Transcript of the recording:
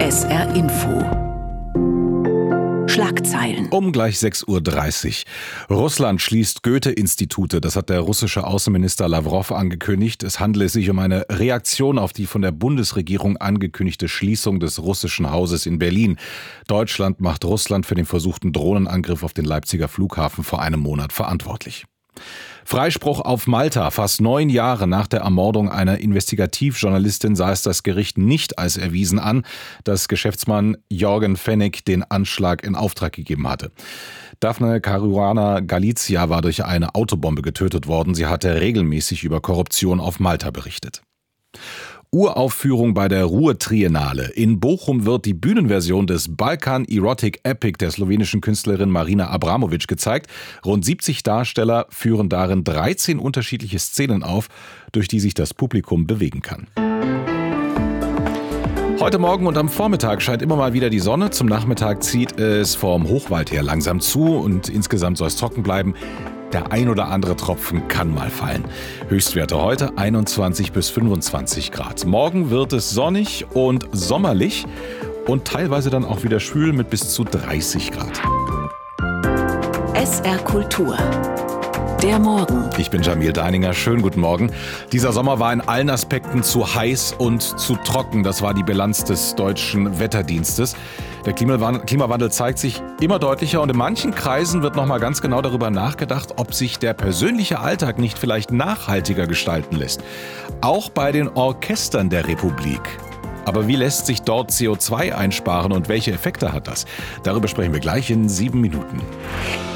SR Info. Schlagzeilen. Um gleich 6:30 Uhr. Russland schließt Goethe-Institute. Das hat der russische Außenminister Lawrow angekündigt. Es handele sich um eine Reaktion auf die von der Bundesregierung angekündigte Schließung des russischen Hauses in Berlin. Deutschland macht Russland für den versuchten Drohnenangriff auf den Leipziger Flughafen vor einem Monat verantwortlich. Freispruch auf Malta. Fast 9 Jahre nach der Ermordung einer Investigativjournalistin sah es das Gericht nicht als erwiesen an, dass Geschäftsmann Jorgen Fennig den Anschlag in Auftrag gegeben hatte. Daphne Caruana Galizia war durch eine Autobombe getötet worden. Sie hatte regelmäßig über Korruption auf Malta berichtet. Uraufführung bei der Ruhr-Triennale. In Bochum wird die Bühnenversion des Balkan Erotic Epic der slowenischen Künstlerin Marina Abramovic gezeigt. Rund 70 Darsteller führen darin 13 unterschiedliche Szenen auf, durch die sich das Publikum bewegen kann. Heute Morgen und am Vormittag scheint immer mal wieder die Sonne. Zum Nachmittag zieht es vom Hochwald her langsam zu und insgesamt soll es trocken bleiben. Der ein oder andere Tropfen kann mal fallen. Höchstwerte heute 21 bis 25 Grad. Morgen wird es sonnig und sommerlich und teilweise dann auch wieder schwül mit bis zu 30 Grad. SR Kultur. Der Morgen. Ich bin Jamil Deininger. Schönen guten Morgen. Dieser Sommer war in allen Aspekten zu heiß und zu trocken. Das war die Bilanz des deutschen Wetterdienstes. Der Klimawandel zeigt sich immer deutlicher und in manchen Kreisen wird noch mal ganz genau darüber nachgedacht, ob sich der persönliche Alltag nicht vielleicht nachhaltiger gestalten lässt. Auch bei den Orchestern der Republik. Aber wie lässt sich dort CO2 einsparen und welche Effekte hat das? Darüber sprechen wir gleich in 7 Minuten.